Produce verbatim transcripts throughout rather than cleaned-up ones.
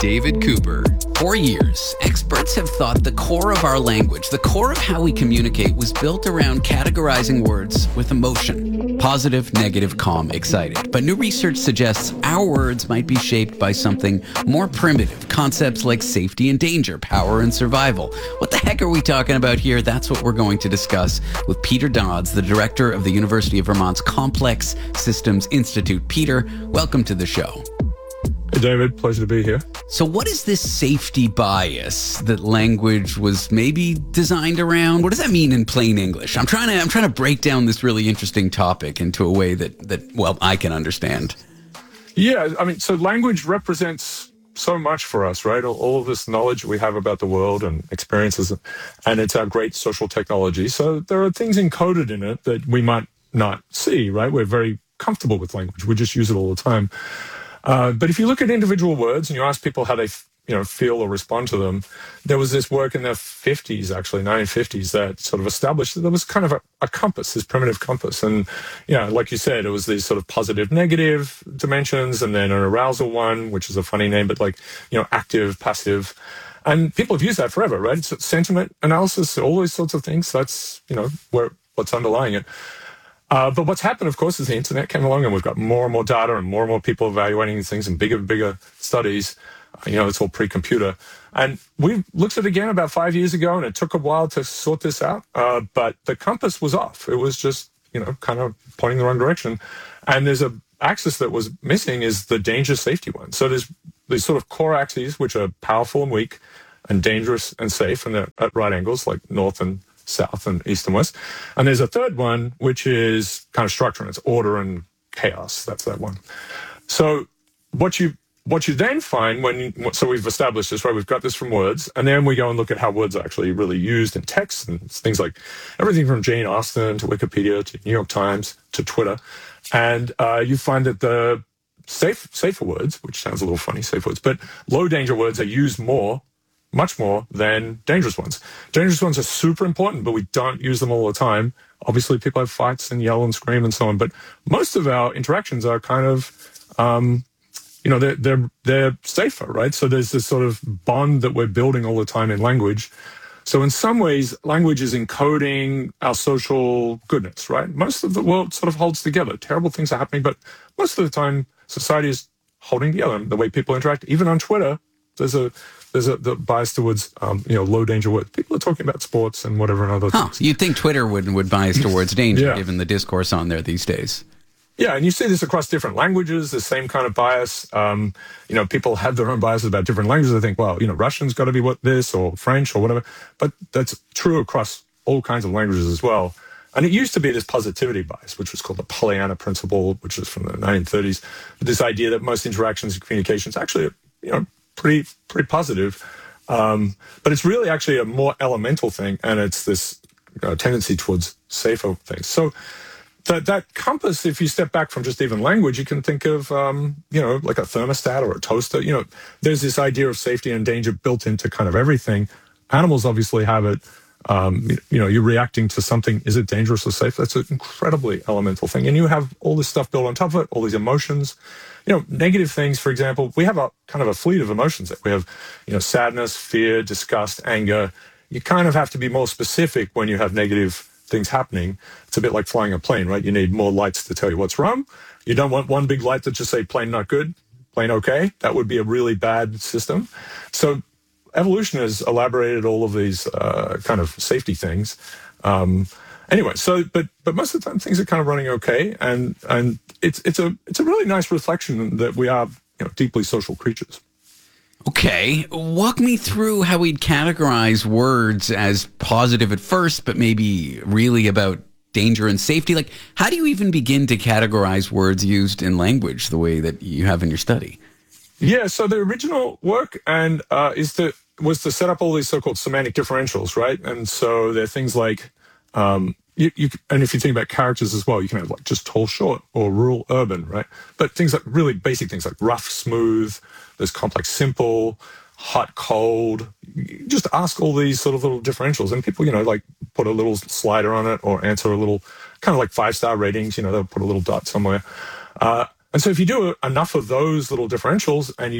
David Cooper. For years, experts have thought the core of our language, the core of how we communicate, was built around categorizing words with emotion. Positive, negative, calm, excited. But new research suggests our words might be shaped by something more primitive. Concepts like safety and danger, power and survival. What the heck are we talking about here? That's what we're going to discuss with Peter Dodds, the director of the University of Vermont's Complex Systems Institute. Peter, welcome to the show. Hey, David. Pleasure to be here. So what is this safety bias that language was maybe designed around? What does that mean in plain English? I'm trying to I'm trying to break down this really interesting topic into a way that, that well, I can understand. Yeah, I mean, so language represents so much for us, right? All, all of this knowledge we have about the world and experiences, and it's our great social technology. So there are things encoded in it that we might not see, right? We're very comfortable with language. We just use it all the time. Uh, but if you look at individual words and you ask people how they, you know, feel or respond to them, there was this work in the fifties, actually, nineteen fifties, that sort of established that there was kind of a, a compass, this primitive compass. And, you know, like you said, it was these sort of positive, negative dimensions, and then an arousal one, which is a funny name, but like, you know, active, passive. And people have used that forever, right? It's sentiment analysis, all those sorts of things. That's, you know, where what's underlying it. Uh, but what's happened, of course, is the internet came along and we've got more and more data and more and more people evaluating these things and bigger and bigger studies. Uh, you know, it's all pre-computer. And we looked at it again about five years ago, and it took a while to sort this out. Uh, but the compass was off. It was just, you know, kind of pointing the wrong direction. And there's a axis that was missing is the danger safety one. So there's these sort of core axes, which are powerful and weak and dangerous and safe, and they're at right angles, like north and south and east and west. And there's a third one, which is kind of structure, and it's order and chaos. That's that one. So what you what you then find when, you, so we've established this, right? We've got this from words, and then we go and look at how words are actually really used in text and things like everything from Jane Austen to Wikipedia to New York Times to Twitter. And uh, you find that the safe safer words, which sounds a little funny, safe words, but low danger words are used more much more than dangerous ones. Dangerous ones are super important, but we don't use them all the time. Obviously, people have fights and yell and scream and so on, but most of our interactions are kind of, um, you know, they're, they're, they're safer, right? So there's this sort of bond that we're building all the time in language. So in some ways, language is encoding our social goodness, right? Most of the world sort of holds together. Terrible things are happening, but most of the time, society is holding together. The way people interact, even on Twitter, there's a there's a the bias towards um, you know, low danger words. People are talking about sports and whatever and other huh. things. You'd think Twitter would would bias towards danger, yeah. given the discourse on there these days. Yeah, and you see this across different languages, the same kind of bias. Um, you know, people have their own biases about different languages. They think, well, you know, Russian's got to be what this, or French, or whatever. But that's true across all kinds of languages as well. And it used to be this positivity bias, which was called the Pollyanna principle, which is from the nineteen thirties. This idea that most interactions and communications actually, you know, pretty pretty positive. Um, but it's really actually a more elemental thing, and it's this you know, tendency towards safer things. So that that compass, if you step back from just even language, you can think of, um, you know, like a thermostat or a toaster. You know, there's this idea of safety and danger built into kind of everything. Animals obviously have it. Um, you know, you're reacting to something. Is it dangerous or safe? That's an incredibly elemental thing. And you have all this stuff built on top of it, all these emotions. You know, negative things, for example, we have a kind of a fleet of emotions. We have, you know, sadness, fear, disgust, anger. You kind of have to be more specific when you have negative things happening. It's a bit like flying a plane, right? You need more lights to tell you what's wrong. You don't want one big light that just say plane not good, plane okay. That would be a really bad system. So evolution has elaborated all of these uh, kind of safety things. Um, anyway, so but but most of the time things are kind of running okay, and and it's it's a it's a really nice reflection that we are, you know, deeply social creatures. Okay, walk me through how we'd categorize words as positive at first, but maybe really about danger and safety. Like, how do you even begin to categorize words used in language the way that you have in your study? Yeah, so the original work and uh, is to was to set up all these so-called semantic differentials, right? And so there are things like, um, you, you, and if you think about characters as well, you can have like just tall, short, or rural, urban, right? But things like really basic things like rough, smooth. There's complex, simple, hot, cold. You just ask all these sort of little differentials, and people, you know, like put a little slider on it or answer a little, kind of like five-star ratings. You know, they'll put a little dot somewhere. Uh, and so if you do enough of those little differentials and you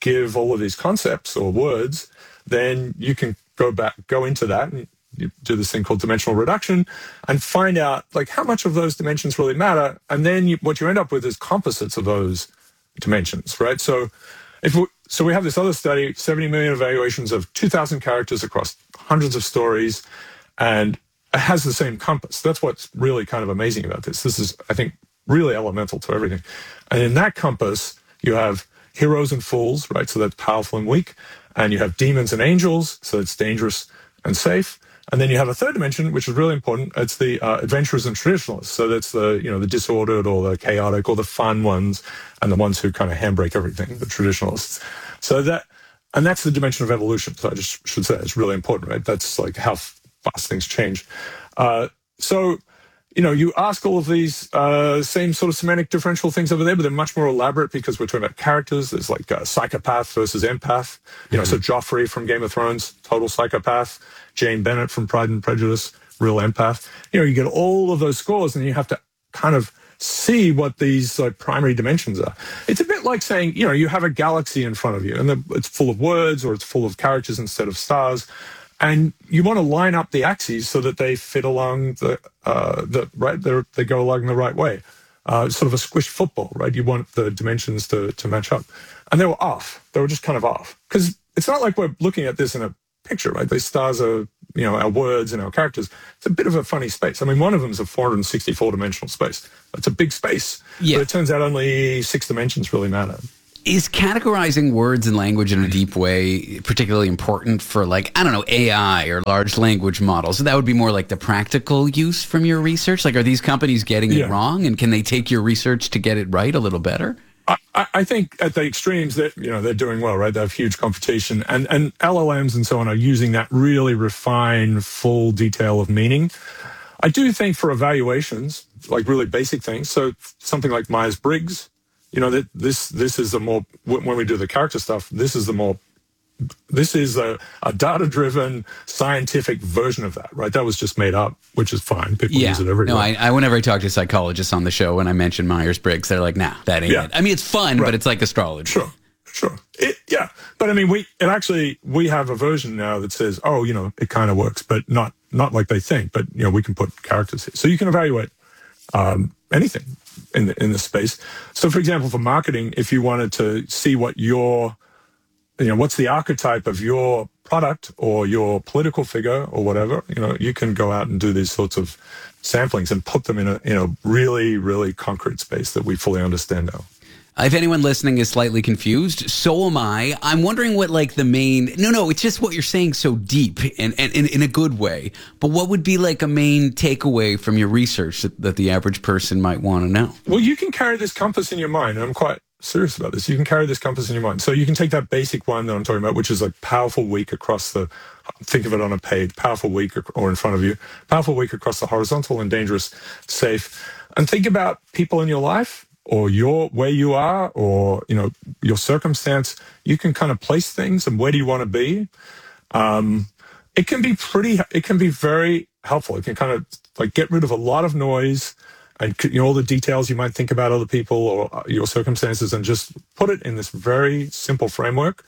give all of these concepts or words, then you can go back, go into that and you do this thing called dimensional reduction and find out like how much of those dimensions really matter. And then you, what you end up with is composites of those dimensions, right? So if we, so we have this other study, seventy million evaluations of two thousand characters across hundreds of stories, and it has the same compass. That's what's really kind of amazing about this. This is, I think, really elemental to everything. And in that compass, you have heroes and fools, right? So that's powerful and weak. And you have demons and angels, so it's dangerous and safe. And then you have a third dimension, which is really important. It's the uh, adventurers and traditionalists. So that's the, you know, the disordered or the chaotic or the fun ones and the ones who kind of handbrake everything, the traditionalists. So that, and that's the dimension of evolution. So I just should say it's really important, right? That's like how fast things change. Uh, so, you know, you ask all of these uh, same sort of semantic differential things over there, but they're much more elaborate because we're talking about characters. There's like a psychopath versus empath. You know, mm-hmm. so Joffrey from Game of Thrones, total psychopath. Jane Bennett from Pride and Prejudice, real empath. You know, you get all of those scores and you have to kind of see what these like primary dimensions are. It's a bit like saying, you know, you have a galaxy in front of you and the, it's full of words or it's full of characters instead of stars. And you want to line up the axes so that they fit along the, uh, the right, they go along the right way. Uh, sort of a squished football, right? You want the dimensions to, to match up. And they were off. They were just kind of off. Because it's not like we're looking at this in a picture, right? These stars are, you know, our words and our characters. It's a bit of a funny space. I mean, one of them is a four hundred sixty-four dimensional space. It's a big space. Yeah. But it turns out only six dimensions really matter. Is categorizing words and language in a deep way particularly important for, like, I don't know, A I or large language models? So that would be more like the practical use from your research? Like, are these companies getting yeah. it wrong? And can they take your research to get it right a little better? I, I think at the extremes that, you know, they're doing well, right? They have huge competition and, and L L Ms and so on are using that really refined, full detail of meaning. I do think for evaluations, like really basic things, so something like Myers-Briggs, you know, that this, this is the more, when we do the character stuff, this is the more, this is a, a data-driven scientific version of that, right? That was just made up, which is fine. People yeah. use it everywhere. No, I, I, whenever I talk to psychologists on the show, when I mention Myers-Briggs, they're like, nah, that ain't yeah. it. I mean, it's fun, right. but it's like astrology. Sure, sure. It, yeah. But I mean, we, it actually, we have a version now that says, oh, you know, it kind of works, but not, not like they think, but, you know, we can put characters here. So you can evaluate um, anything in the, in this space. So for example, for marketing, if you wanted to see what your, you know, what's the archetype of your product or your political figure or whatever, you know, you can go out and do these sorts of samplings and put them in a, in a really, really concrete space that we fully understand now. If anyone listening is slightly confused, so am I. I'm wondering what, like, the main... No, no, it's just what you're saying so deep and, and, and in a good way. But what would be, like, a main takeaway from your research that, that the average person might want to know? Well, you can carry this compass in your mind, and I'm quite serious about this. You can carry this compass in your mind. So you can take that basic one that I'm talking about, which is, like, powerful, weak across the... Think of it on a page, powerful, weak, or in front of you. Powerful, weak across the horizontal and dangerous, safe. And think about people in your life, or your where you are, or, you know, your circumstance. You can kind of place things and where do you want to be. Um, it can be pretty, it can be very helpful. It can kind of like get rid of a lot of noise and, you know, all the details you might think about other people or your circumstances and just put it in this very simple framework.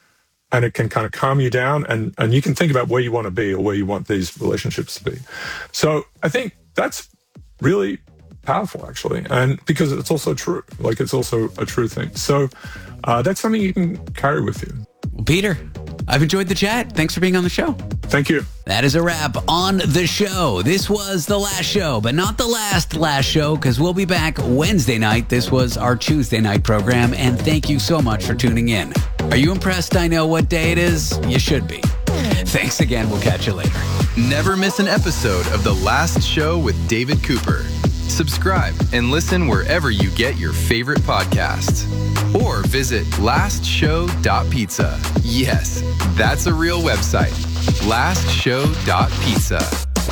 And it can kind of calm you down and, and you can think about where you want to be or where you want these relationships to be. So I think that's really powerful, actually, and because it's also true, like it's also a true thing. So uh, that's something you can carry with you. Well, Peter, I've enjoyed the chat. Thanks for being on the show. Thank you. That is a wrap on the show. This was the last show, but not the last last show, because we'll be back Wednesday night. This was our Tuesday night program, and thank you so much for tuning in. Are you impressed I know what day it is? You should be. Thanks again. We'll catch you later. Never miss an episode of The Last Show with David Cooper. Subscribe and listen wherever you get your favorite podcasts. Or visit last show dot pizza. Yes, that's a real website. last show dot pizza.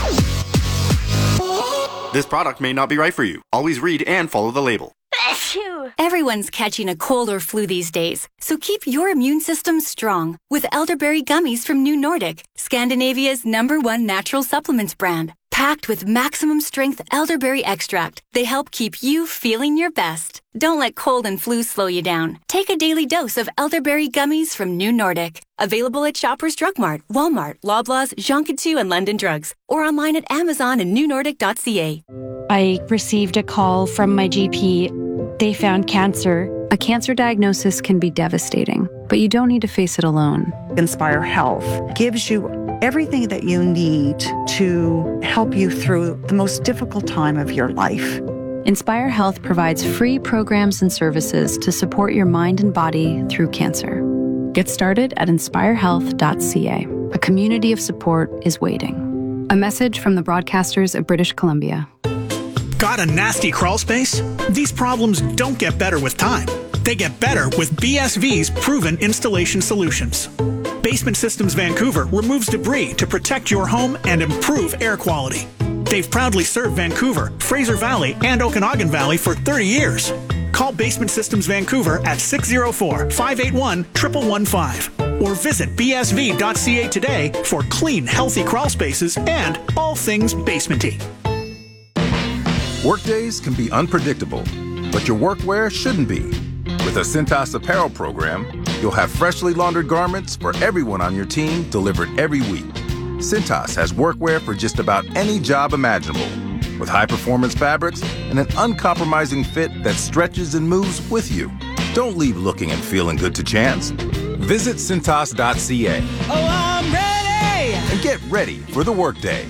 This product may not be right for you. Always read and follow the label. Everyone's catching a cold or flu these days, so keep your immune system strong with elderberry gummies from New Nordic, Scandinavia's number one natural supplements brand. Packed with maximum strength elderberry extract, they help keep you feeling your best. Don't let cold and flu slow you down. Take a daily dose of elderberry gummies from New Nordic. Available at Shoppers Drug Mart, Walmart, Loblaws, Jean Coutu, and London Drugs, or online at Amazon and new nordic dot c a. I received a call from my G P. They found cancer. A cancer diagnosis can be devastating, but you don't need to face it alone. Inspire Health gives you everything that you need to help you through the most difficult time of your life. Inspire Health provides free programs and services to support your mind and body through cancer. Get started at inspire health dot c a. A community of support is waiting. A message from the broadcasters of British Columbia. Got a nasty crawl space? These problems don't get better with time. They get better with B S V's proven installation solutions. Basement Systems Vancouver removes debris to protect your home and improve air quality. They've proudly served Vancouver, Fraser Valley, and Okanagan Valley for thirty years. Call Basement Systems Vancouver at six oh four, five eight one, one one one five or visit b s v dot c a today for clean, healthy crawl spaces and all things basementy. Workdays can be unpredictable, but your workwear shouldn't be. With a Cintas apparel program, you'll have freshly laundered garments for everyone on your team delivered every week. Cintas has workwear for just about any job imaginable, with high-performance fabrics and an uncompromising fit that stretches and moves with you. Don't leave looking and feeling good to chance. Visit cintas dot c a. Oh, I'm ready! And get ready for the workday.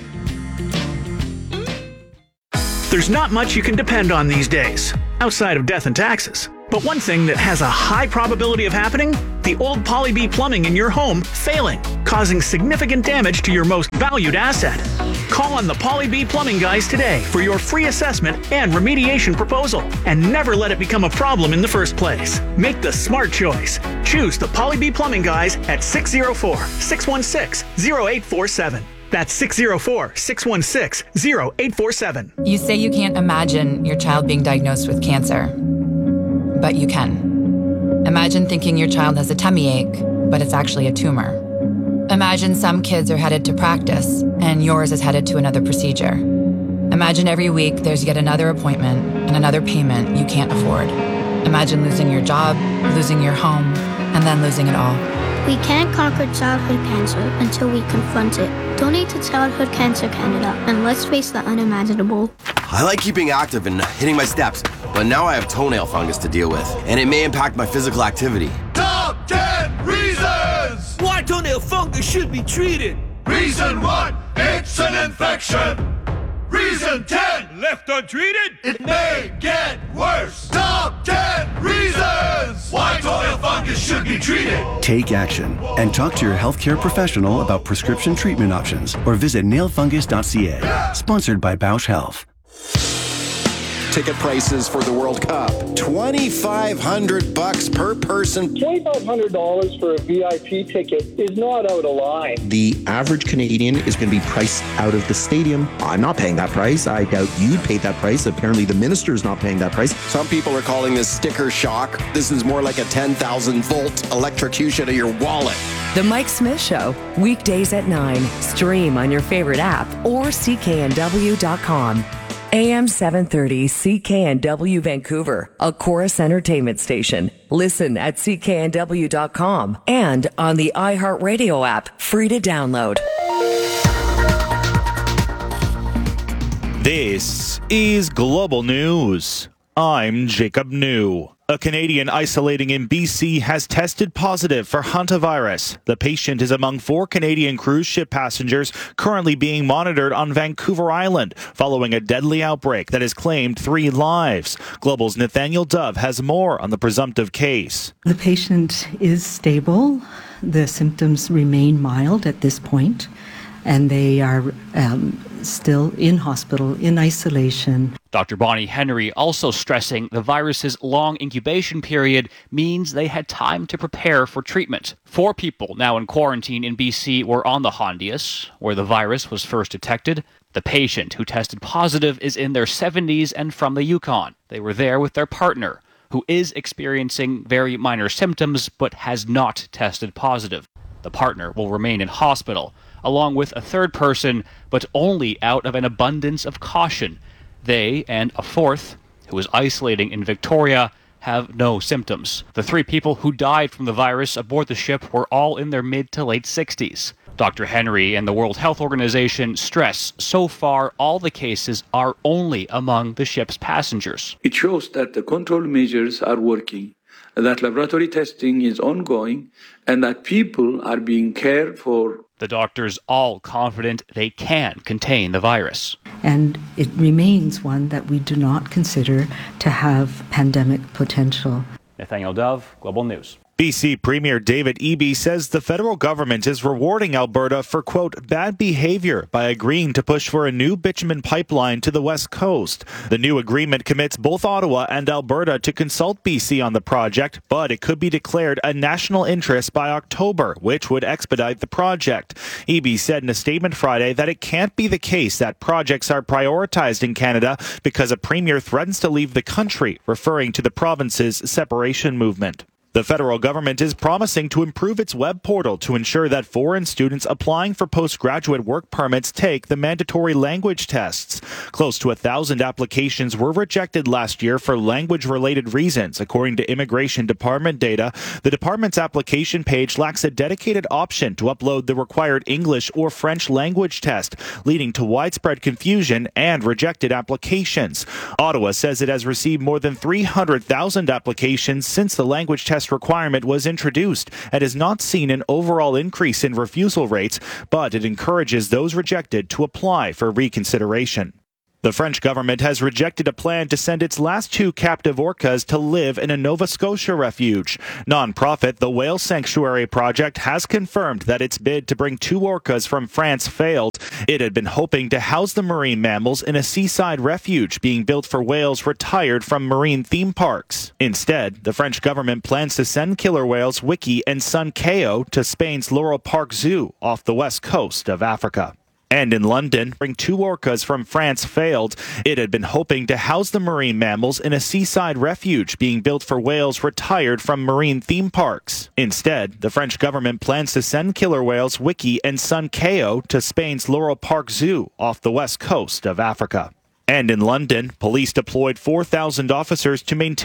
There's not much you can depend on these days, outside of death and taxes. But one thing that has a high probability of happening, the old Poly-B plumbing in your home failing, causing significant damage to your most valued asset. Call on the Poly-B plumbing guys today for your free assessment and remediation proposal, and never let it become a problem in the first place. Make the smart choice. Choose the Poly-B plumbing guys at six oh four, six one six, oh eight four seven. That's six oh four, six one six, oh eight four seven. You say you can't imagine your child being diagnosed with cancer, but you can. Imagine thinking your child has a tummy ache, but it's actually a tumor. Imagine some kids are headed to practice, and yours is headed to another procedure. Imagine every week there's yet another appointment and another payment you can't afford. Imagine losing your job, losing your home, and then losing it all. We can't conquer childhood cancer until we confront it. Donate to Childhood Cancer Canada, and let's face the unimaginable. I like keeping active and hitting my steps, but now I have toenail fungus to deal with, and it may impact my physical activity. Top ten reasons why toenail fungus should be treated. Reason one, it's an infection. Reason ten, left untreated, it may get worse. Top ten reasons why toenail fungus should be treated. Take action and talk to your healthcare professional about prescription treatment options or visit nail fungus dot c a. Sponsored by Bausch Health. Ticket prices for the World Cup. twenty-five hundred bucks per person. twenty-five hundred dollars for a V I P ticket is not out of line. The average Canadian is going to be priced out of the stadium. I'm not paying that price. I doubt you'd pay that price. Apparently the minister is not paying that price. Some people are calling this sticker shock. This is more like a ten thousand volt electrocution of your wallet. The Mike Smith Show, weekdays at nine. Stream on your favorite app or c k n w dot com. A M seven thirty C K N W Vancouver, a Chorus Entertainment station. Listen at c k n w dot com and on the iHeartRadio app, free to download. This is Global News. I'm Jacob New. A Canadian isolating in B C has tested positive for hantavirus. The patient is among four Canadian cruise ship passengers currently being monitored on Vancouver Island following a deadly outbreak that has claimed three lives. Global's Nathaniel Dove has more on the presumptive case. The patient is stable. The symptoms remain mild at this point, and they are um, still in hospital, in isolation. Doctor Bonnie Henry also stressing the virus's long incubation period means they had time to prepare for treatment. Four people now in quarantine in B C were on the Hondias, where the virus was first detected. The patient who tested positive is in their seventies and from the Yukon. They were there with their partner, who is experiencing very minor symptoms but has not tested positive. The partner will remain in hospital. along with a third person, but only out of an abundance of caution. They and a fourth, who is isolating in Victoria, have no symptoms. The three people who died from the virus aboard the ship were all in their mid to late sixties. Doctor Henry and the World Health Organization stress so far all the cases are only among the ship's passengers. It shows that the control measures are working, that laboratory testing is ongoing, and that people are being cared for. The doctors all confident they can contain the virus. And it remains one that we do not consider to have pandemic potential. Nathaniel Dove, Global News. B C Premier David Eby says the federal government is rewarding Alberta for, quote, bad behavior by agreeing to push for a new bitumen pipeline to the west coast. The new agreement commits both Ottawa and Alberta to consult B C on the project, but it could be declared a national interest by October, which would expedite the project. Eby said in a statement Friday that it can't be the case that projects are prioritized in Canada because a premier threatens to leave the country, referring to the province's separation movement. The federal government is promising to improve its web portal to ensure that foreign students applying for postgraduate work permits take the mandatory language tests. Close to a thousand applications were rejected last year for language-related reasons, according to Immigration Department data. The department's application page lacks a dedicated option to upload the required English or French language test, leading to widespread confusion and rejected applications. Ottawa says it has received more than three hundred thousand applications since the language test requirement was introduced and has not seen an overall increase in refusal rates, but it encourages those rejected to apply for reconsideration. The French government has rejected a plan to send its last two captive orcas to live in a Nova Scotia refuge. Non-profit The Whale Sanctuary Project has confirmed that its bid to bring two orcas from France failed. It had been hoping to house the marine mammals in a seaside refuge being built for whales retired from marine theme parks. Instead, the French government plans to send killer whales Wiki and Sun Kao to Spain's Laurel Park Zoo off the west coast of Africa. And in London, bring two orcas from France failed. It had been hoping to house the marine mammals in a seaside refuge being built for whales retired from marine theme parks. Instead, the French government plans to send killer whales Wiki and Sun Kao to Spain's Laurel Park Zoo off the west coast of Africa. And in London, police deployed four thousand officers to maintain